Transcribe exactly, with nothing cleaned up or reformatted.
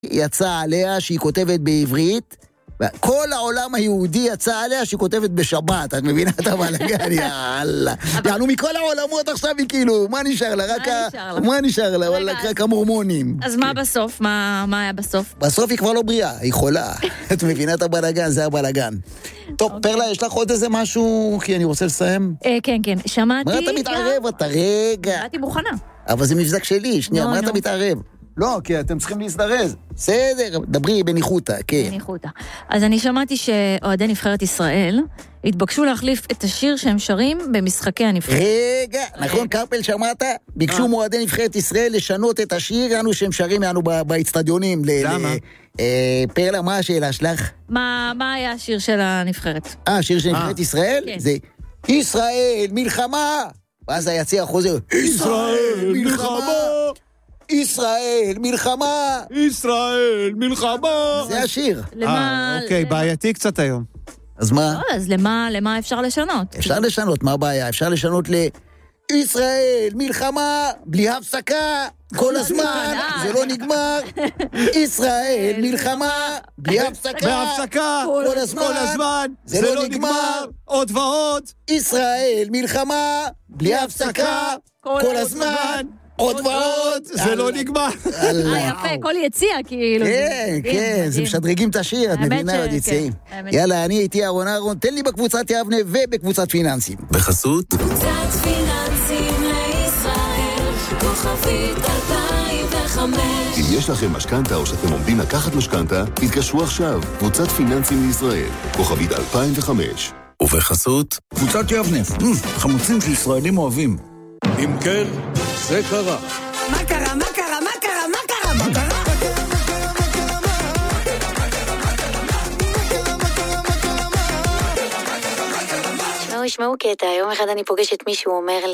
יצא עליה שהיא כותבת בעברית, כל העולם היהודי יצא עליה שהיא כותבת בשבת, את מבינה את הבלגן, יאללה. יענו מכל העולמות עכשיו היא כאילו, מה נשאר לה? מה נשאר לה? רק המורמונים. אז מה בסוף? מה היה בסוף? בסוף היא כבר לא בריאה, היא חולה. את מבינה את הבלגן, זה הבלגן. טוב, פרלה, יש לך עוד איזה משהו, כי אני רוצה לסיים? כן, כן, שמעתי... מה אתה מתערב? אתה רגע. שמעתי מוכנה. אבל זה מבזק שלי, שנייה, מה אתה מתערב? לא, כי אתם צריכים להזדרז. בסדר, דברי בניחותא, כן. בניחותא. אז אני שמעתי שאוהדי נבחרת ישראל התבקשו להחליף את השיר שהם שרים במשחקי הנבחרת. רגע, נכון, קרפל, שמעת? ביקשו מועדי נבחרת ישראל לשנות את השיר, יענו שהם שרים יענו באצטדיונים. למה? פרלה, מה השאלה שלך? מה היה השיר של הנבחרת? אה, השיר של נבחרת ישראל? זה ישראל מלחמה! ואז היציע חוזר, ישראל מלחמה! ישראל מלחמה! ישראל מלחמה! זה השיר. למה... אוקיי, בעייתי קצת היום. אז מה? לא, אז למה, למה אפשר לשנות? אפשר לשנות, מה הבעיה? אפשר לשנות ל... ישראל מלחמה, בלי הפסקה, כל הזמן, זה לא נגמר. ישראל מלחמה, בלי הפסקה, בהפסקה, כל הזמן, זה לא נגמר. עוד ועוד. ישראל מלחמה, בלי הפסקה, כל הזמן. עוד ועוד, זה לא נגמר. יפה, כל יציע כאילו. כן, כן, זה משדרגים את השיר, את מבינה עוד יציעים. יאללה, אני הייתי אהרון אהרון, תן לי בקבוצת יבנה ובקבוצת פיננסים. בחסות? קבוצת פיננסים לישראל, כוכבית אלפיים וחמש. אם יש לכם משכנתה או שאתם עומדים לקחת משכנתה, התקשרו עכשיו, קבוצת פיננסים לישראל, כוכבית אלפיים וחמש. ובחסות? קבוצת יבנה, חמוצים שישראלים אוהבים. אם כן, זה קרה. מה קרה? מה קרה? מה קרה? מה קרה? מה קרה? שמעו, שמעו קטע, יום אחד אני פוגשת מישהו אומר לי